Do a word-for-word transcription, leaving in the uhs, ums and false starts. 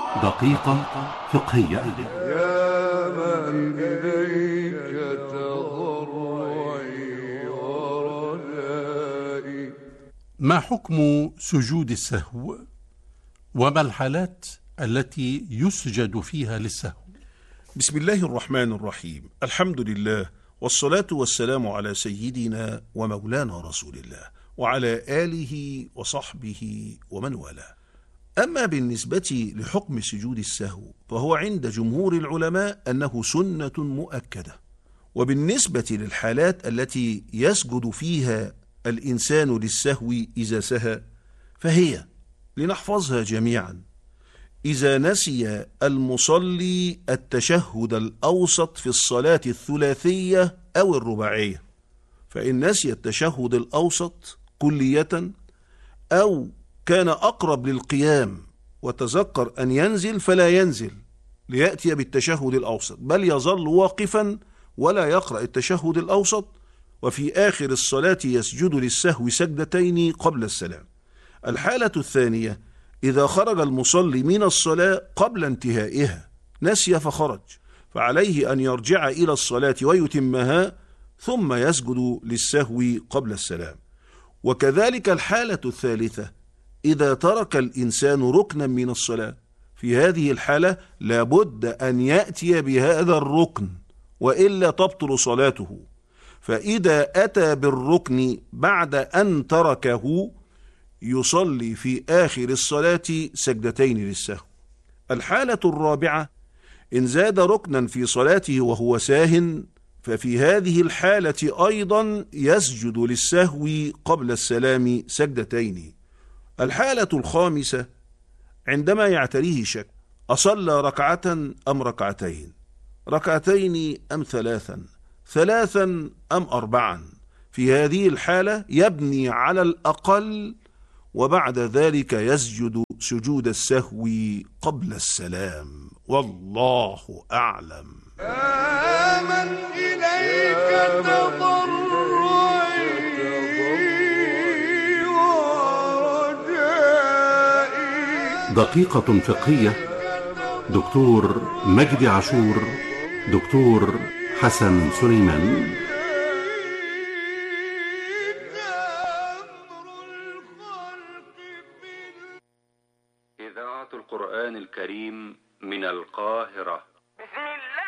دقيقة فقهية. يا من إليك تضرعي ورجائي. ما حكم سجود السهو؟ وما الحالات التي يسجد فيها للسهو؟ بسم الله الرحمن الرحيم. الحمد لله والصلاة والسلام على سيدنا ومولانا رسول الله وعلى آله وصحبه ومن والاه. أما بالنسبة لحكم سجود السهو فهو عند جمهور العلماء أنه سنة مؤكدة. وبالنسبة للحالات التي يسجد فيها الإنسان للسهو إذا سهى فهي لنحفظها جميعا: إذا نسي المصلي التشهد الأوسط في الصلاة الثلاثية أو الرباعية، فإن نسي التشهد الأوسط كلية أو كان أقرب للقيام وتذكر أن ينزل فلا ينزل ليأتي بالتشهد الأوسط، بل يظل واقفا ولا يقرأ التشهد الأوسط، وفي آخر الصلاة يسجد للسهو سجدتين قبل السلام. الحالة الثانية: إذا خرج المصلي من الصلاة قبل انتهائها، نسي فخرج، فعليه أن يرجع إلى الصلاة ويتمها ثم يسجد للسهو قبل السلام. وكذلك الحالة الثالثة: إذا ترك الإنسان ركنا من الصلاة، في هذه الحالة لابد أن يأتي بهذا الركن وإلا تبطل صلاته، فإذا أتى بالركن بعد أن تركه يصلي في آخر الصلاة سجدتين للسهو. الحالة الرابعة: إن زاد ركنا في صلاته وهو ساهٍ، ففي هذه الحالة أيضا يسجد للسهو قبل السلام سجدتين. الحالة الخامسة: عندما يعتريه شك، أصلى ركعة أم ركعتين، ركعتين أم ثلاثا، ثلاثا أم أربعا، في هذه الحالة يبني على الأقل وبعد ذلك يسجد سجود السهو قبل السلام، والله أعلم. يا من إليك تضرعي ورجائي. دقيقة فقهية. دكتور مجدي عاشور، دكتور حسن سليمان.